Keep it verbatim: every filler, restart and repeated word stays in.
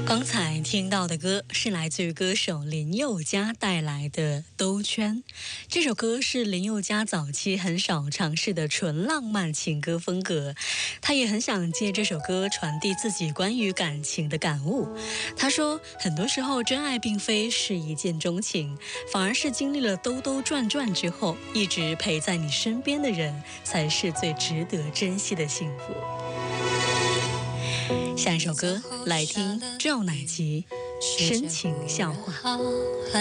刚才听到的歌是来自于歌手林宥嘉带来的《兜圈》。这首歌是林宥嘉早期很少尝试的纯浪漫情歌风格，他也很想借这首歌传递自己关于感情的感悟。他说，很多时候真爱并非是一见钟情，反而是经历了兜兜转转之后，一直陪在你身边的人才是最值得珍惜的幸福。下一首歌来听赵乃吉《深情笑话》。